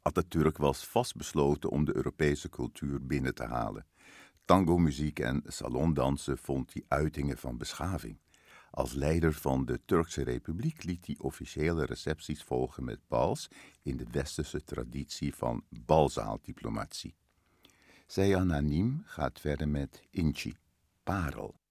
Atatürk was vastbesloten om de Europese cultuur binnen te halen. Tangomuziek en salondansen vond hij uitingen van beschaving. Als leider van de Turkse Republiek liet hij officiële recepties volgen met bals in de westerse traditie van balzaaldiplomatie. Seyhan Hanim gaat verder met Inci, parel.